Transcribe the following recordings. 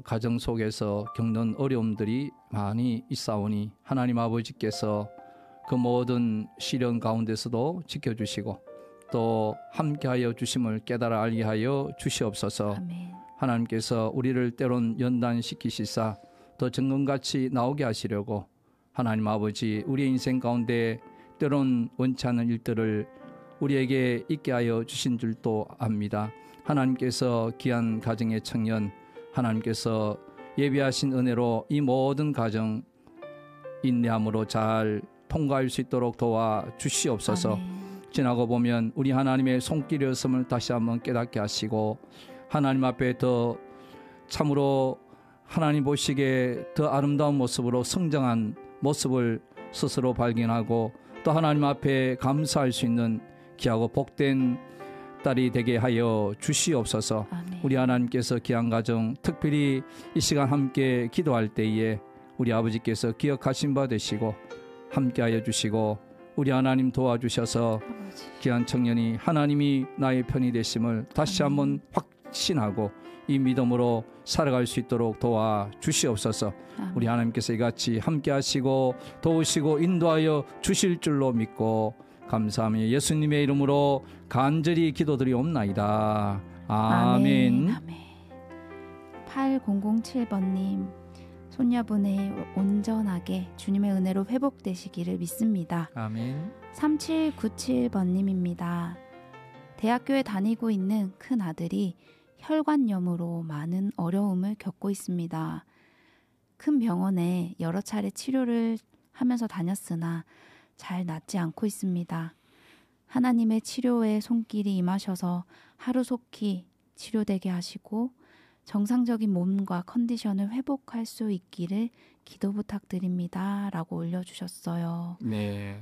가정 속에서 겪는 어려움들이 많이 있사오니 하나님 아버지께서 그 모든 시련 가운데서도 지켜주시고 또 함께하여 주심을 깨달아 알게 하여 주시옵소서. 아멘. 하나님께서 우리를 때론 연단시키시사 더 정금같이 나오게 하시려고 하나님 아버지 우리의 인생 가운데 때론 원치 않는 일들을 우리에게 있게 하여 주신 줄도 압니다. 하나님께서 귀한 가정의 청년, 하나님께서 예비하신 은혜로 이 모든 가정 인내함으로 잘 통과할 수 있도록 도와 주시옵소서. 아멘. 지나고 보면 우리 하나님의 손길이었음을 다시 한번 깨닫게 하시고 하나님 앞에 더 참으로 하나님 보시기에 더 아름다운 모습으로 성장한 모습을 스스로 발견하고 또 하나님 앞에 감사할 수 있는 귀하고 복된 딸이 되게 하여 주시옵소서. 아멘. 우리 하나님께서 귀한 가정 특별히 이 시간 함께 기도할 때에 우리 아버지께서 기억하신 바 되시고 함께하여 주시고 우리 하나님 도와주셔서 귀한 청년이 하나님이 나의 편이 되심을 다시 한번 확신하고 이 믿음으로 살아갈 수 있도록 도와주시옵소서. 우리 하나님께서 이같이 함께하시고 도우시고 인도하여 주실 줄로 믿고 감사하며 예수님의 이름으로 간절히 기도드리옵나이다. 아멘. 아멘. 8007번님, 손녀분의 온전하게 주님의 은혜로 회복되시기를 믿습니다. 아멘. 3797번님입니다. 대학교에 다니고 있는 큰 아들이 혈관염으로 많은 어려움을 겪고 있습니다. 큰 병원에 여러 차례 치료를 하면서 다녔으나 잘 낫지 않고 있습니다. 하나님의 치료에 손길이 임하셔서 하루속히 치료되게 하시고 정상적인 몸과 컨디션을 회복할 수 있기를 기도 부탁드립니다. 라고 올려주셨어요. 네.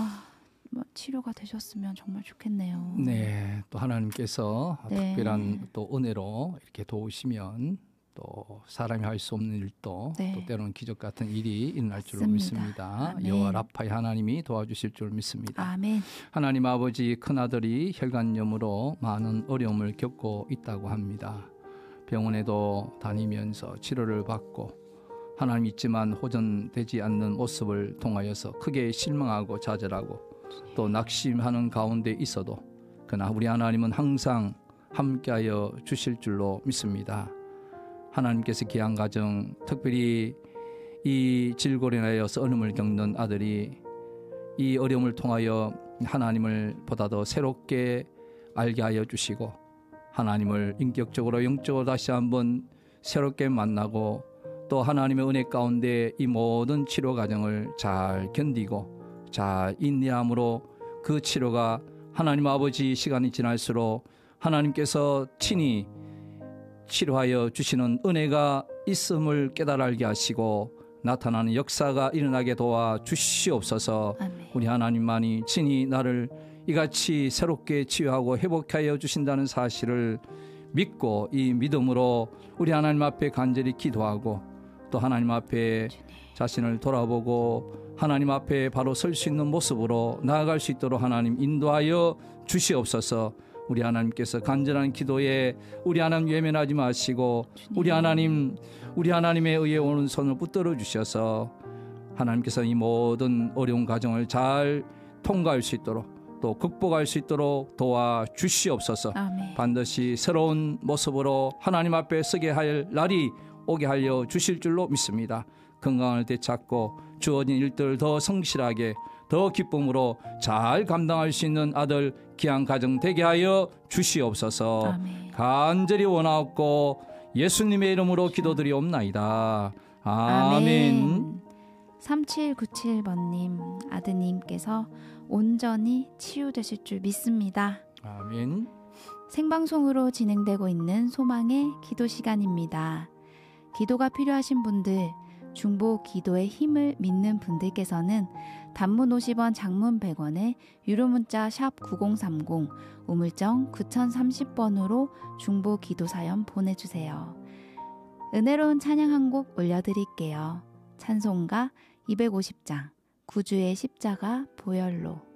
치료가 되셨으면 정말 좋겠네요. 네. 또 하나님께서 네. 특별한 또 은혜로 이렇게 도우시면 또 사람이 할 수 없는 일도 네. 또 때로는 기적 같은 일이 일어날 줄로 맞습니다. 믿습니다. 아멘. 여호와 라파의 하나님이 도와주실 줄 믿습니다. 아멘. 하나님 아버지 큰아들이 혈관염으로 많은 어려움을 겪고 있다고 합니다. 병원에도 다니면서 치료를 받고 하나님 있지만 호전되지 않는 모습을 통하여서 크게 실망하고 좌절하고 또 낙심하는 가운데 있어도 그러나 우리 하나님은 항상 함께하여 주실 줄로 믿습니다. 하나님께서 귀한 가정 특별히 이 질고린하여서 어려움을 겪는 아들이 이 어려움을 통하여 하나님을 보다 더 새롭게 알게 하여 주시고 하나님을 인격적으로 영적으로 다시 한번 새롭게 만나고 또 하나님의 은혜 가운데 이 모든 치료 과정을 잘 견디고 잘 인내함으로 그 치료가 하나님 아버지 시간이 지날수록 하나님께서 친히 치료하여 주시는 은혜가 있음을 깨달아 알게 하시고 나타나는 역사가 일어나게 도와 주시옵소서. 아멘. 우리 하나님만이 친히 나를 이같이 새롭게 치유하고 회복하여 주신다는 사실을 믿고 이 믿음으로 우리 하나님 앞에 간절히 기도하고 또 하나님 앞에 자신을 돌아보고 하나님 앞에 바로 설 수 있는 모습으로 나아갈 수 있도록 하나님 인도하여 주시옵소서. 우리 하나님께서 간절한 기도에 우리 하나님 외면하지 마시고 우리 하나님의 의에 오는 손을 붙들어 주셔서 하나님께서 이 모든 어려운 과정을 잘 통과할 수 있도록 또 극복할 수 있도록 도와주시옵소서. 아멘. 반드시 새로운 모습으로 하나님 앞에 서게 할 날이 오게 하려 주실 줄로 믿습니다. 건강을 되찾고 주어진 일들을 더 성실하게 더 기쁨으로 잘 감당할 수 있는 아들 귀한 가정 되게 하여 주시옵소서. 아멘. 간절히 원하옵고 예수님의 이름으로 기도드리옵나이다. 아멘. 3797번님 아드님께서 온전히 치유되실 줄 믿습니다. 아멘. 생방송으로 진행되고 있는 소망의 기도 시간입니다. 기도가 필요하신 분들, 중보 기도의 힘을 믿는 분들께서는 단문 50원, 장문 100원에 유료 문자 샵 9030, 우물정 9030번으로 중보 기도 사연 보내주세요. 은혜로운 찬양 한 곡 올려드릴게요. 찬송가 250장, 구주의 십자가 보혈로.